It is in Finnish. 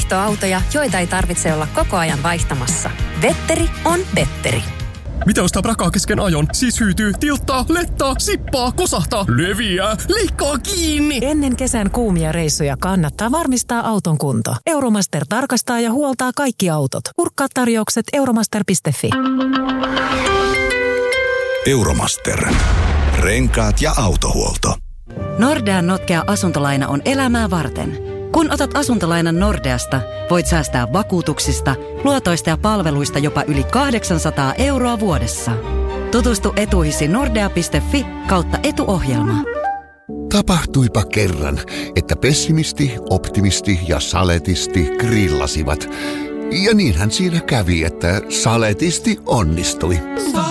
Vaihtoautoja, joita ei tarvitse olla koko ajan vaihtamassa. Vetteri on Petteri. Mitä ostaa prakaa kesken ajon? Siis hyytyy, tilttaa, lettaa, sippaa, kosahtaa, leviää, leikkaa kiinni. Ennen kesän kuumia reissuja kannattaa varmistaa auton kunto. Euromaster tarkastaa ja huoltaa kaikki autot. Kurkkaa tarjoukset euromaster.fi. Euromaster. Renkaat ja autohuolto. Nordean notkea asuntolaina on elämää varten. Kun otat asuntolainan Nordeasta, voit säästää vakuutuksista, luotoista ja palveluista jopa yli 800 € vuodessa. Tutustu etuihisi nordea.fi/etuohjelma. Tapahtuipa kerran, että pessimisti, optimisti ja saletisti grillasivat. Ja niinhän siinä kävi, että saletisti onnistui.